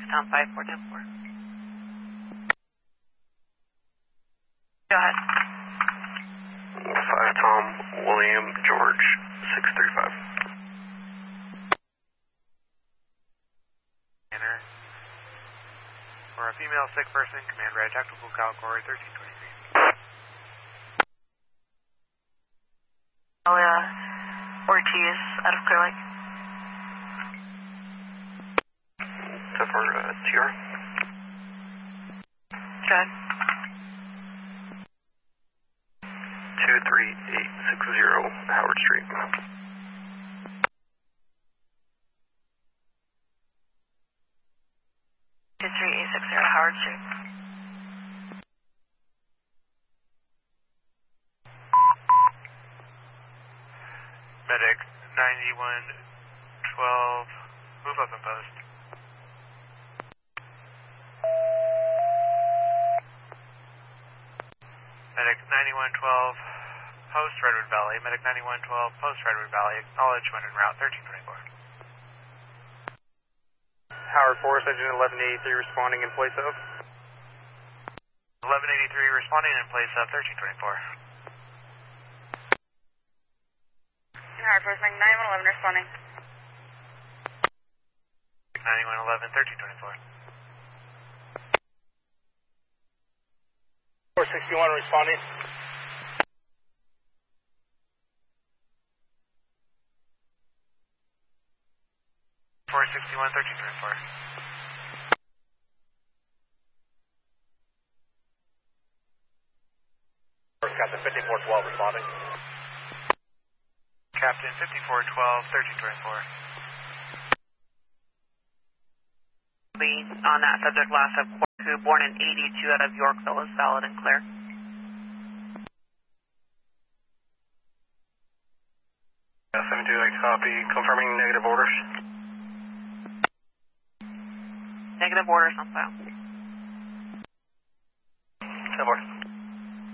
pound 5410-4. Go ahead. 5 Tom, William, George, 635. For a female sick person, command right tactical Calgary 1323. Ortiz out of Clear Lake. So for TR? Go ahead. 23860 Howard Street. 23860 Howard Street. Medic 9112, move up and post. Medic 9112, post Redwood Valley. Medic 9112, post Redwood Valley. Acknowledge when en route 1324. Howard Forest, engine 1183 responding in place of. 1183 responding in place of 1324. Howard Forest, 9111 responding. 9111, 1324. 461 responding. 461, 1324. Captain 5412 responding. Captain 5412, 1324. On that subject last of who born in 82 out of Yorkville is valid and clear. Yeah, 728 copy, confirming negative orders. Negative orders on file. 10-4.